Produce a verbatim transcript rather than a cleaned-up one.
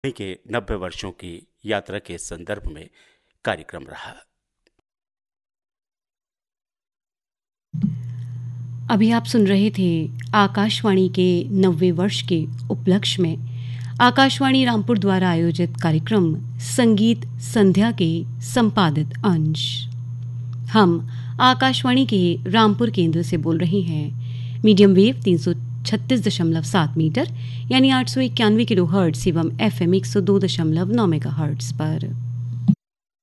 आकाशवाणी के नब्बे वर्षों की यात्रा के संदर्भ में कार्यक्रम रहा। अभी आप सुन रहे थे आकाशवाणी के नब्बे वर्ष के उपलक्ष्य में आकाशवाणी रामपुर द्वारा आयोजित कार्यक्रम संगीत संध्या के संपादित अंश। हम आकाशवाणी के रामपुर केंद्र से बोल रहे हैं। मीडियम वेव तीन सौ छत्तीस दशमलव सात मीटर यानी आठ सौ इक्यानवे किलो हर्ट्ज एवं एफ एम एक सौ दो दशमलव नौ मेगा हर्ट्ज पर।